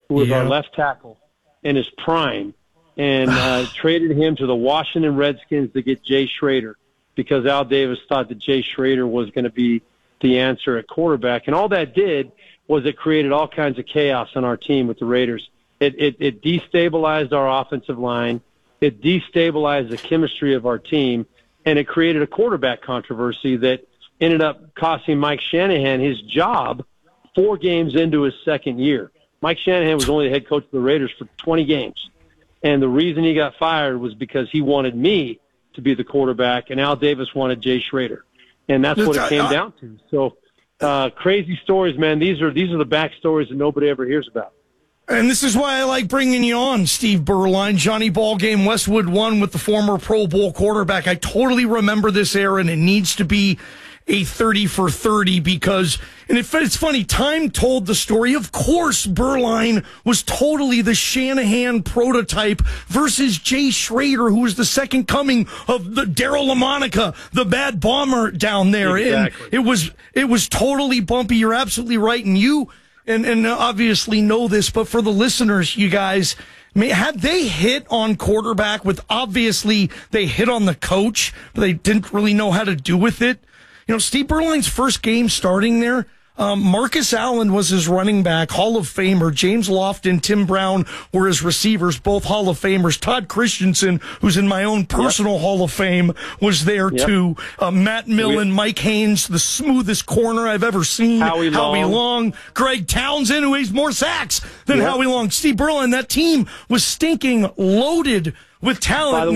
who was our left tackle in his prime, and traded him to the Washington Redskins to get Jay Schroeder because Al Davis thought that Jay Schroeder was going to be the answer at quarterback. And all that did was it created all kinds of chaos on our team with the Raiders. It destabilized our offensive line. It destabilized the chemistry of our team, and it created a quarterback controversy that ended up costing Mike Shanahan his job 4 games into his second year. Mike Shanahan was only the head coach of the Raiders for 20 games. And the reason he got fired was because he wanted me to be the quarterback, and Al Davis wanted Jay Schroeder. And that's what it came down to. So crazy stories, man. These are the back stories that nobody ever hears about. And this is why I like bringing you on, Steve Beuerlein. Johnny Ballgame, Westwood won with the former Pro Bowl quarterback. I totally remember this era, and it needs to be a 30 for 30 because, and it's funny, time told the story. Of course, Beuerlein was totally the Shanahan prototype versus Jay Schroeder, who was the second coming of the Daryl LaMonica, the bad bomber down there. Exactly. And it was totally bumpy. You're absolutely right. And you, and obviously know this, but for the listeners, you guys, had they hit on quarterback with, obviously they hit on the coach, but they didn't really know how to do with it. You know, Steve Beuerlein's first game starting there, Marcus Allen was his running back, Hall of Famer. James Lofton, Tim Brown were his receivers, both Hall of Famers. Todd Christensen, who's in my own personal Hall of Fame, was there too. Matt Millen, Mike Haynes, the smoothest corner I've ever seen. Howie Long. Greg Townsend, who has more sacks than Howie Long. Steve Beuerlein, that team was stinking loaded with talent.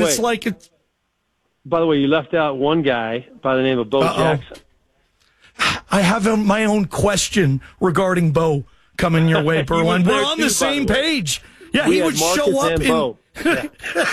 By the way, you left out one guy by the name of Bo Jackson. I have my own question regarding Bo coming your way, Beuerlein. We're on the same page. Yeah, he would show up in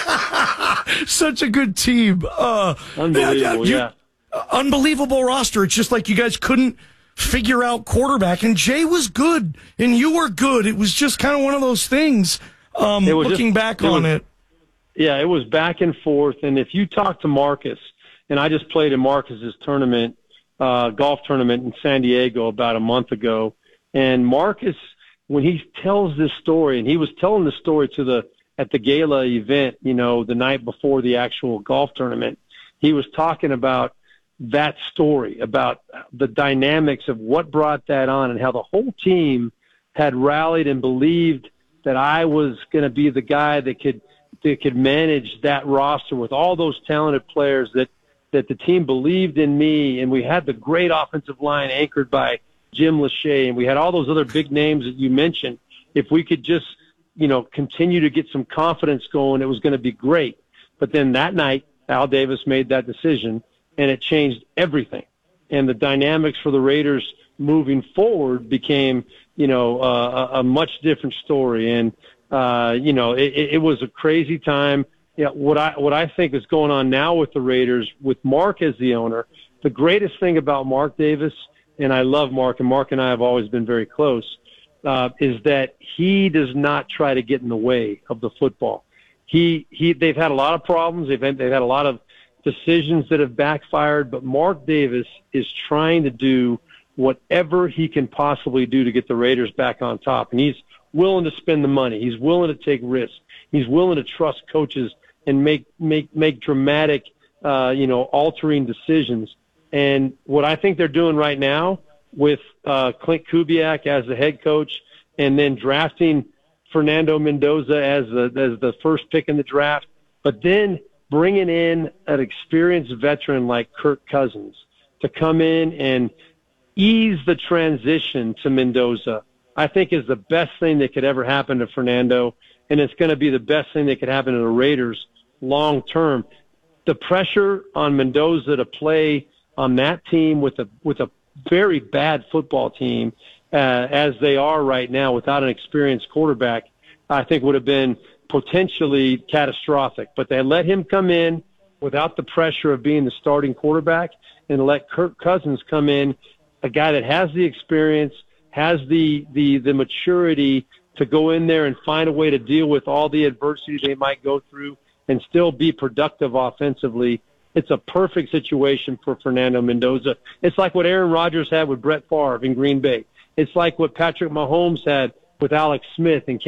such a good team. Unbelievable, unbelievable roster. It's just like you guys couldn't figure out quarterback, and Jay was good, and you were good. It was just kind of one of those things. Looking back on it. Yeah, it was back and forth. And if you talk to Marcus, and I just played in Marcus's tournament, golf tournament in San Diego about a month ago, and Marcus, when he tells this story, and he was telling the story at the gala event, you know, the night before the actual golf tournament, he was talking about that story, about the dynamics of what brought that on and how the whole team had rallied and believed that I was going to be the guy that could manage that roster with all those talented players, that the team believed in me, and we had the great offensive line anchored by Jim Lachey, and we had all those other big names that you mentioned. If we could just, you know, continue to get some confidence going, it was going to be great. But then that night, Al Davis made that decision, and it changed everything. And the dynamics for the Raiders moving forward became, you know, a much different story. And, you know, it was a crazy time. Yeah, what I think is going on now with the Raiders, with Mark as the owner, the greatest thing about Mark Davis, and I love Mark, and Mark and I have always been very close, is that he does not try to get in the way of the football. They've had a lot of problems. They've had a lot of decisions that have backfired, but Mark Davis is trying to do whatever he can possibly do to get the Raiders back on top. And he's willing to spend the money. He's willing to take risks. He's willing to trust coaches and make dramatic, altering decisions. And what I think they're doing right now with Clint Kubiak as the head coach, and then drafting Fernando Mendoza as the first pick in the draft, but then bringing in an experienced veteran like Kirk Cousins to come in and ease the transition to Mendoza, I think is the best thing that could ever happen to Fernando, and it's going to be the best thing that could happen to the Raiders long term. The pressure on Mendoza to play on that team with a very bad football team as they are right now without an experienced quarterback, I think would have been potentially catastrophic. But they let him come in without the pressure of being the starting quarterback, and let Kirk Cousins come in, a guy that has the experience, has the maturity to go in there and find a way to deal with all the adversity they might go through and still be productive offensively. It's a perfect situation for Fernando Mendoza. It's like what Aaron Rodgers had with Brett Favre in Green Bay. It's like what Patrick Mahomes had with Alex Smith in